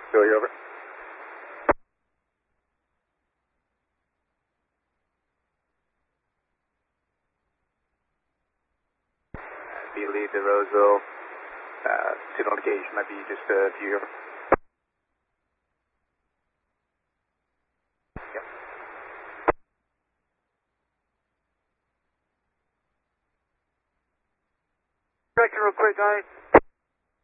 Billy, over. Billy to Roseville. Signal indication might be just a few here. Yep. Correction real quick, guys.